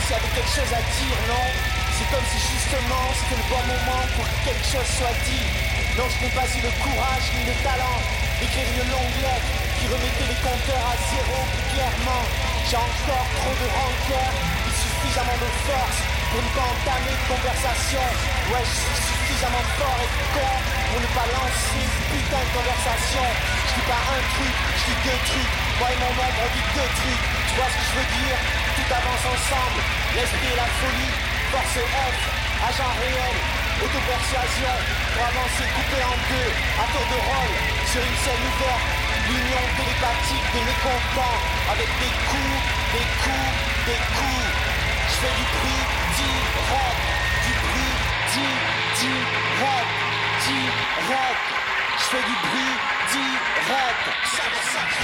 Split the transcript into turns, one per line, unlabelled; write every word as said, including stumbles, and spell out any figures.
s'il y avait quelque chose à dire, non? C'est comme si justement c'était le bon moment pour que quelque chose soit dit. Non, je n'ai pas eu le courage ni le talent d'écrire une longue lettre qui remettait les compteurs à zéro plus clairement. J'ai encore trop de rancœur et suffisamment de force pour ne pas entamer de conversation. Ouais, je suis suffisamment fort et con pour ne pas lancer une putain de conversation. Je dis pas un truc, je dis deux trucs. Moi et mon ombre on dit deux trucs. Tu vois ce que je veux dire? Tout avance ensemble, l'esprit et la folie. Force F, agent réel, autopersuasion. Pour avancer coupé en deux, à tour de rôle, sur une scène ouverte. L'union télépathique des mécontents, avec des coups, des coups, des coups. Je fais du bruit direct, du bruit direct, direct. Je fais du bruit direct.